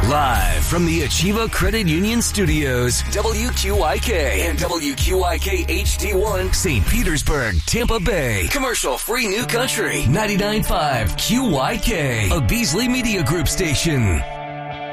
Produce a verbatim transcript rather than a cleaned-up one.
Live from the Achieva Credit Union Studios, W Q I K and W Q I K H D one, Saint Petersburg, Tampa Bay. Commercial-free New Country, ninety-nine point five Q Y K, a Beasley Media Group station.